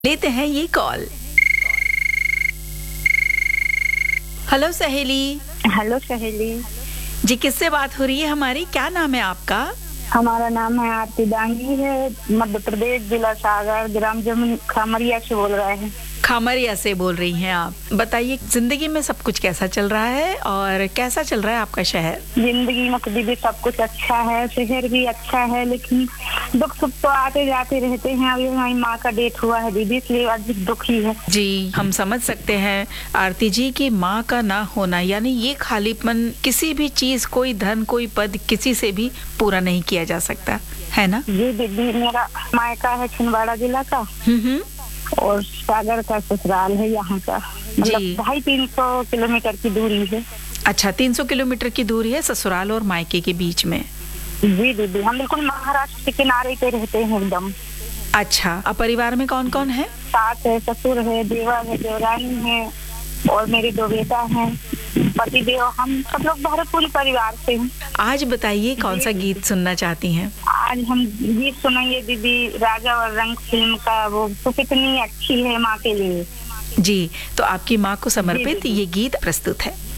लेते हैं ये कॉल। हेलो सहेली। हेलो सहेली जी, किससे बात हो रही है हमारी? क्या नाम है आपका? हमारा नाम है आरती डांगी है। मध्य प्रदेश, जिला सागर, ग्राम जमुन खामरिया से बोल रहे हैं। खामरिया से बोल रही हैं आप। बताइए, जिंदगी में सब कुछ कैसा चल रहा है और कैसा चल रहा है आपका शहर? जिंदगी में तो दीदी सब कुछ अच्छा है, शहर भी अच्छा है, लेकिन दुख सुख तो आते जाते रहते हैं। अभी हमारी माँ का डेथ हुआ है दीदी, इसलिए अधिक दुखी है। जी, हम समझ सकते हैं आरती जी की माँ का ना होना, यानी ये खालीपन किसी भी चीज, कोई धन, कोई पद, किसी से भी पूरा नहीं किया जा सकता, है ना? जी दीदी, मेरा मायका है छिंदवाड़ा जिला का और सागर का ससुराल है यहाँ का। मतलब 250-300 किलोमीटर की दूरी है। अच्छा, 300 किलोमीटर की दूरी है ससुराल और मायके के बीच में। जी दीदी, हम बिल्कुल महाराष्ट्र के किनारे पे रहते हैं एकदम। अच्छा, अब परिवार में कौन कौन है? सास है, ससुर है, देवर है, देवरानी है और मेरे 2 बेटा हैं, पति देव। हम सब लोग भरपूर परिवार से हैं। आज बताइए, कौन सा गीत सुनना चाहती हैं? आज हम गीत सुनेंगे दीदी, राजा और रंग फिल्म का। वो तो कितनी अच्छी है माँ के लिए। जी, तो आपकी माँ को समर्पित ये गीत प्रस्तुत है।